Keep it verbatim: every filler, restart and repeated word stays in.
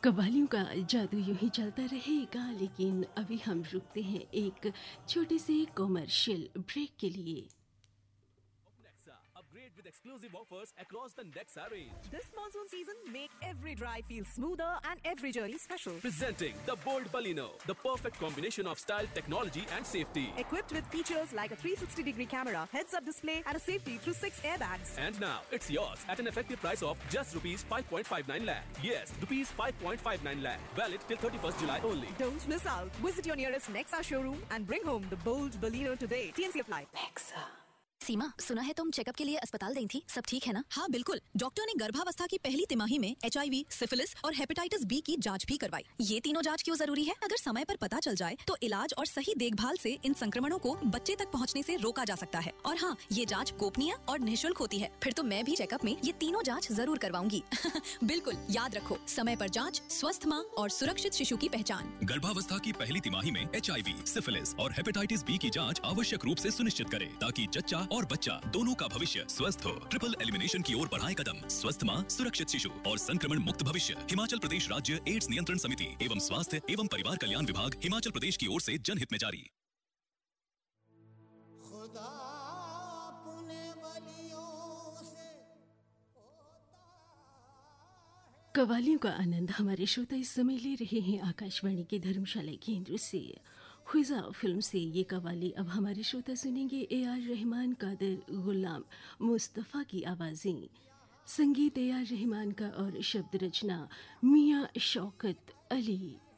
कव्वालियों का जादू यूं ही चलता रहेगा, लेकिन अभी हम रुकते हैं एक छोटे से कॉमर्शियल ब्रेक के लिए। Nexa, upgrade with exclusive offers across the Nexa range. This monsoon season, make every drive feel smoother and every journey special. Presenting the Bold Baleno, the perfect combination of style, technology and safety. Equipped with features like a three sixty degree camera, heads-up display and a safety through six airbags. And now, it's yours at an effective price of just rupees five point five nine lakh. Yes, rupees five point five nine lakh. Valid till thirty-first July only. Don't miss out. Visit your nearest Nexa showroom and bring home the Bold Baleno today. T N C apply. Nexa। सीमा, सुना है तुम checkup के लिए अस्पताल गई थी, सब ठीक है ना? हाँ बिल्कुल, डॉक्टर ने गर्भावस्था की पहली तिमाही में एच आई वी, सिफिलिस और हेपेटाइटिस बी की जांच भी करवाई। ये तीनों जांच क्यों जरूरी है? अगर समय पर पता चल जाए तो इलाज और सही देखभाल से इन संक्रमणों को बच्चे तक पहुंचने से रोका जा सकता है। और हाँ, ये जांच गोपनीय और निःशुल्क होती है। फिर तो मैं भी चेकअप में ये तीनों जांच जरूर करवाऊंगी। बिल्कुल, याद रखो, समय पर जांच, स्वस्थ माँ और सुरक्षित शिशु की पहचान। गर्भावस्था की पहली तिमाही में एच आई वी, सिफिलिस और हेपेटाइटिस बी की जांच आवश्यक रूप से सुनिश्चित करें, ताकि जच्चा और बच्चा दोनों का भविष्य स्वस्थ हो। ट्रिपल एलिमिनेशन की ओर बढ़ाएं कदम। स्वस्थ माँ, सुरक्षित शिशु और संक्रमण मुक्त भविष्य। हिमाचल प्रदेश राज्य एड्स नियंत्रण समिति एवं स्वास्थ्य एवं परिवार कल्याण विभाग, हिमाचल प्रदेश की ओर से जनहित में जारी। कव्वालियों का आनंद हमारे श्रोता इस समय ले रहे हैं आकाशवाणी के धर्मशाला केंद्र से। खुजा फिल्म से ये कव्वाली अब हमारे श्रोता सुनेंगे ए आर रहमान, कादर, गुलाम मुस्तफ़ा की आवाज़ें। संगीत ए आर रहमान का और शब्द रचना मियाँ शौकत अली।